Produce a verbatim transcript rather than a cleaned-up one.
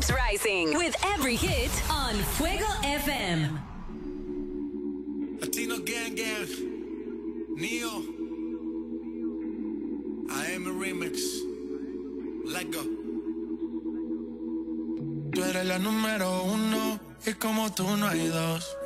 Phoenix Rising with every hit on Fuego F M. Latino Gang Gang, Neo, A M Remix, Let Go. Tú eres la número uno y como tú no hay dos.